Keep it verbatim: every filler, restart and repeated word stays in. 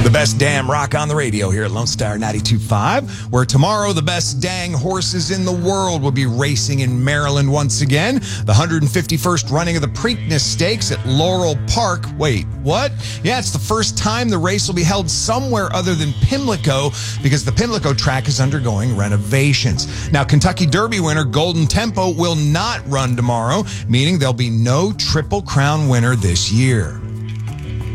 The best damn rock on the radio here at Lone Star ninety-two point five, where tomorrow the best dang horses in the world will be racing in Maryland once again. The one hundred fifty-first running of the Preakness Stakes at Laurel Park. Wait, what? Yeah, it's the first time the race will be held somewhere other than Pimlico because the Pimlico track is undergoing renovations. Now, Kentucky Derby winner Golden Tempo will not run tomorrow, meaning there'll be no Triple Crown winner this year.